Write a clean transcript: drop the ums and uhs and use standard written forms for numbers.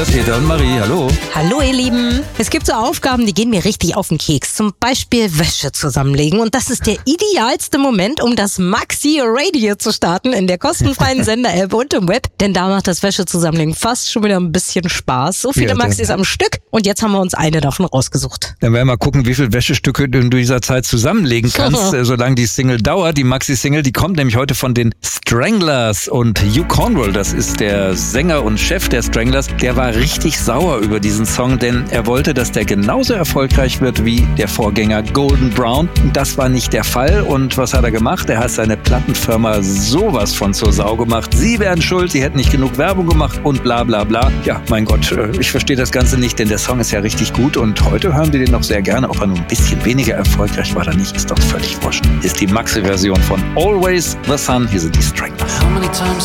Peter und Marie, hallo. Hallo ihr Lieben. Es gibt so Aufgaben, die gehen mir richtig auf den Keks. Zum Beispiel Wäsche zusammenlegen. Und das ist der idealste Moment, um das Maxi Radio zu starten in der kostenfreien Sender-App und im Web. Denn da macht das Wäsche zusammenlegen fast schon wieder ein bisschen Spaß. So viele Maxis am Stück. Und jetzt haben wir uns eine davon rausgesucht. Dann werden wir mal gucken, wie viele Wäschestücke du in dieser Zeit zusammenlegen kannst, solange die Single dauert. Die Maxi-Single, die kommt nämlich heute von den Stranglers. Und Hugh Cornwall, das ist der Sänger und Chef der Stranglers, der war richtig sauer über diesen Song, denn er wollte, dass der genauso erfolgreich wird wie der Vorgänger Golden Brown. Das war nicht der Fall. Und was hat er gemacht? Er hat seine Plattenfirma sowas von zur Sau gemacht. Sie wären schuld, sie hätten nicht genug Werbung gemacht und bla bla bla. Ja, mein Gott, ich verstehe das Ganze nicht, denn der Song ist ja richtig gut und heute hören wir den noch sehr gerne. Ob er nur ein bisschen weniger erfolgreich war oder nicht, ist doch völlig wurscht. Ist die Maxi-Version von Always the Sun. Hier sind die Stranglers.